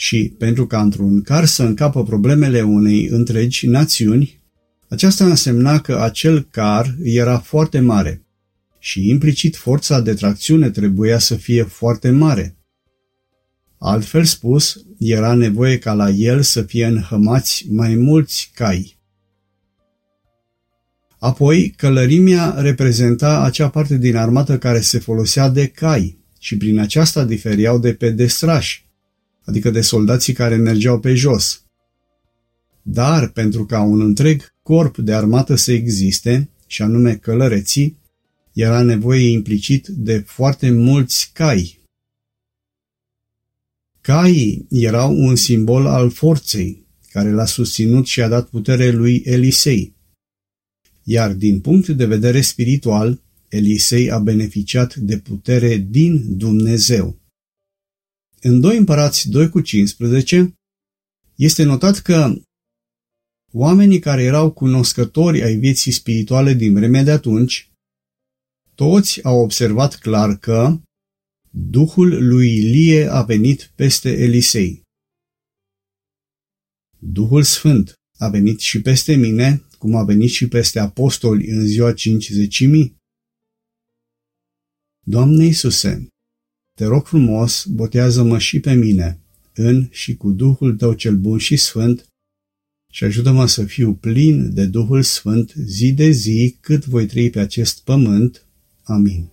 Și pentru ca într-un car să încapă problemele unei întregi națiuni, aceasta însemna că acel car era foarte mare și implicit forța de tracțiune trebuia să fie foarte mare. Altfel spus, era nevoie ca la el să fie înhămați mai mulți cai. Apoi, călărimea reprezenta acea parte din armată care se folosea de cai și prin aceasta diferiau de pedestrași, adică de soldații care mergeau pe jos. Dar pentru ca un întreg corp de armată să existe, și anume călăreții, era nevoie implicit de foarte mulți cai. Caii erau un simbol al forței, care l-a susținut și a dat putere lui Elisei. Iar din punct de vedere spiritual, Elisei a beneficiat de putere din Dumnezeu. În 2 Împărați 2:15 este notat că oamenii care erau cunoscători ai vieții spirituale din vremea de atunci, toți au observat clar că Duhul lui Ilie a venit peste Elisei. Duhul Sfânt a venit și peste mine, cum a venit și peste apostoli în ziua Cincizecimii. Doamne Iisuse, te rog frumos, botează-mă și pe mine, în și cu Duhul Tău cel bun și sfânt, și ajută-mă să fiu plin de Duhul Sfânt zi de zi cât voi trăi pe acest pământ. Amin.